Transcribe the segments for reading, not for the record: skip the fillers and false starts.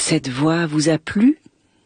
Cette voix vous a plu ?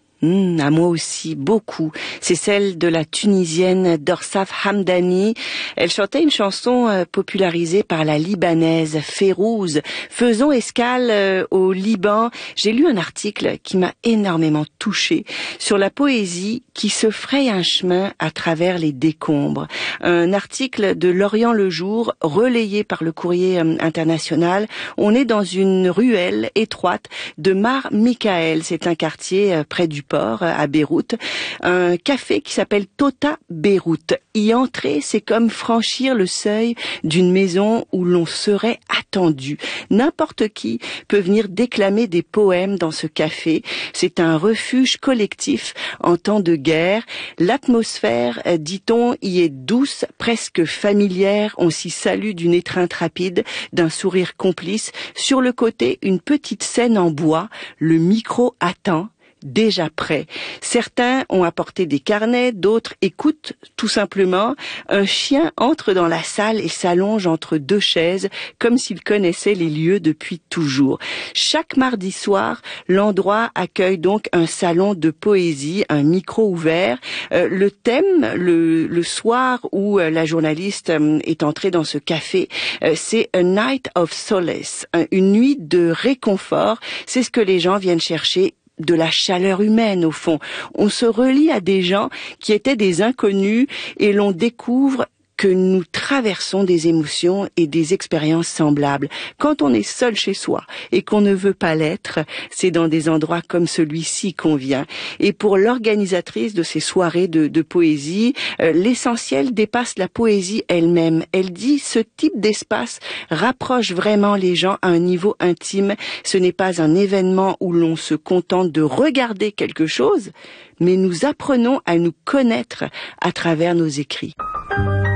À moi aussi, beaucoup. C'est celle de la Tunisienne Dorsaf Hamdani. Elle chantait une chanson popularisée par la Libanaise Férouz. Faisons escale au Liban. J'ai lu un article qui m'a énormément touchée sur la poésie qui se fraye un chemin à travers les décombres. Un article de Lorient Le Jour, relayé par le Courrier international. On est dans une ruelle étroite de Mar Michael. C'est un quartier près du port à Beyrouth, un café qui s'appelle Tota Beyrouth. Y entrer, c'est comme franchir le seuil d'une maison où l'on serait attendu. N'importe qui peut venir déclamer des poèmes dans ce café. C'est un refuge collectif en temps de guerre. L'atmosphère, dit-on, y est douce, presque familière. On s'y salue d'une étreinte rapide, d'un sourire complice. Sur le côté, une petite scène en bois. Le micro attend, déjà prêt. Certains ont apporté des carnets, d'autres écoutent tout simplement. Un chien entre dans la salle et s'allonge entre deux chaises, comme s'il connaissait les lieux depuis toujours. Chaque mardi soir, l'endroit accueille donc un salon de poésie, un micro ouvert. Le thème, le soir où la journaliste est entrée dans ce café, c'est A Night of Solace, une nuit de réconfort. C'est ce que les gens viennent chercher, de la chaleur humaine au fond. On se relie à des gens qui étaient des inconnus et l'on découvre que nous traversons des émotions et des expériences semblables. Quand on est seul chez soi et qu'on ne veut pas l'être, c'est dans des endroits comme celui-ci qu'on vient. Et pour l'organisatrice de ces soirées de poésie, l'essentiel dépasse la poésie elle-même. Elle dit, ce type d'espace rapproche vraiment les gens à un niveau intime. Ce n'est pas un événement où l'on se contente de regarder quelque chose, mais nous apprenons à nous connaître à travers nos écrits.